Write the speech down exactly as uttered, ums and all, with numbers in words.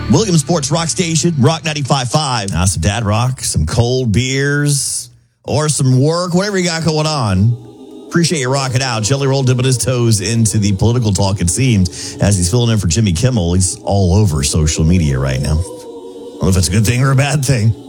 Williamsport's Rock Station, Rock ninety-five point five. Now some dad rock, some cold beers, or some work, whatever you got going on. Appreciate you rocking out. Jelly Roll dipping his toes into the political talk, it seems, as he's filling in for Jimmy Kimmel. He's all over social media right now. I don't know if it's a good thing or a bad thing.